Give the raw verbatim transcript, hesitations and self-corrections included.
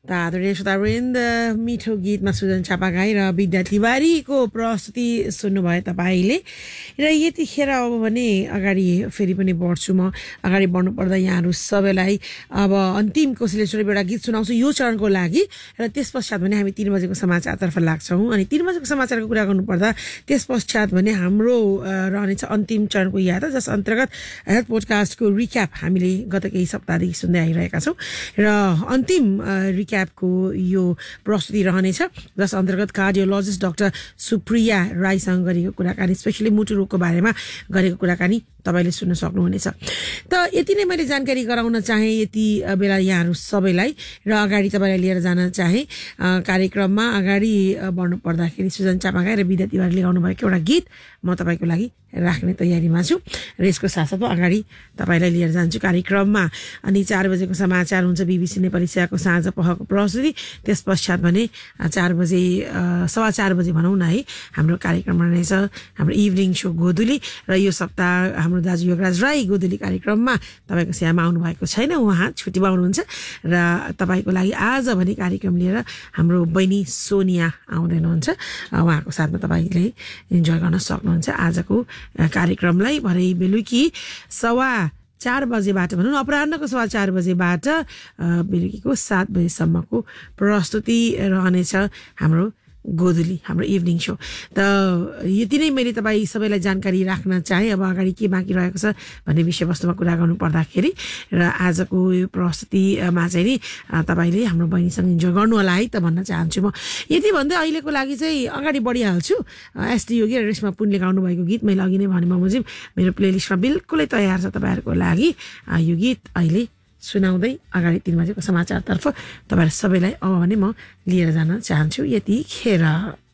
आदरणीय श्रोतावृन्द, मिठो गीतमा सुजन छापागाई र विद्या तिवारीको प्रस्तुति सुन्नुभयो तपाईँले। र यतिखेर अब भने अगाडि फेरि पनि बढ्छु म। अगाडि बढ्नु पर्दा यहाँहरू सबैलाई अब अन्तिम कोसिले एउटा गीत सुनाउँछु यो चरणको लागि। र त्यस पश्चात भने हामी तीन बजेको समाचारतर्फ लाग्छौँ। अनि तीन बजेको समाचारको कुरा गर्नुपर्दा त्यस पश्चात भने हाम्रो रहनेछ अन्तिम चरणको यात्रा, जस अन्तर्गत हेल्थ पोडकास्टको रिक्याप हामीले गत केही सप्ताहदेखि सुन्दै आइरहेका छौँ। र अन्तिम रिक्यापको यो प्रस्तुति रहनेछ, जस अन्तर्गत कार्डियोलोजिस्ट डाक्टर सुप्रिया राईसँग गरेको कुराकानी, स्पेसली मुटु रोगको बारेमा गरेको कुराकानी तपाईँले सुन्न सक्नुहुनेछ। त यति नै मैले जानकारी गराउन चाहेँ यति बेला यहाँहरू सबैलाई। र अगाडि तपाईँलाई लिएर जान चाहेँ कार्यक्रममा। अगाडि बढ्नु पर्दाखेरि सुजन चापागाई र विद्या तिवारीले गाउनु भएको एउटा गीत म तपाईँको लागि राख्ने तयारीमा छु। र यसको साथसाथमा अगाडि तपाईँलाई लिएर जान्छु कार्यक्रममा। अनि चार बजेको समाचार हुन्छ, बिबिसी नेपाली सेवाको साँझ पहको प्रस्तुति। त्यस पश्चात भने चार बजे सवा चार बजे भनौँ न है, हाम्रो कार्यक्रम रहनेछ हाम्रो इभिनिङ सो गोधुली। र यो सप्ताह हाम्रो दाजु योगराज राई गोधुली कार्यक्रममा तपाईँको सेवामा आउनु भएको छैन, उहाँ छुट्टीमा हुनुहुन्छ। र तपाईँको लागि आज भने कार्यक्रम लिएर हाम्रो बहिनी सोनिया आउँदै हुनुहुन्छ। उहाँको साथमा तपाईँले इन्जोय गर्न सक्नुहुन्छ आजको कार्यक्रमलाई। भरे बेलुकी सवा चार बजेबाट भनौँ न, अपराह्नको सवा चार बजेबाट बेलुकीको सात बजेसम्मको प्रस्तुति रहनेछ हाम्रो गोधुली, हाम्रो इभिनिङ सो। त यति नै मैले तपाईँ सबैलाई जानकारी राख्न चाहेँ। अब अगाडि के बाँकी रहेको छ भन्ने विषयवस्तुमा कुरा गर्नु पर्दाखेरि र आजको यो प्रस्तुतिमा चाहिँ नि तपाईँले हाम्रो बहिनीसँग इन्जोय गर्नु होला है त भन्न चाहन्छु म। यति भन्दै अहिलेको लागि चाहिँ अगाडि बढिहाल्छु। एसडी योगी र रेशमा पुनले गाउनु भएको गीत मैले अघि नै भने बमोजिम मेरो प्लेलिस्टमा बिल्कुलै तयार छ तपाईँहरूको लागि। यो गीत अहिले सुनाउँदै अगाडि तीन बजेको समाचारतर्फ तपाईँहरू सबैलाई अब भने म लिएर जान चाहन्छु यतिखेर।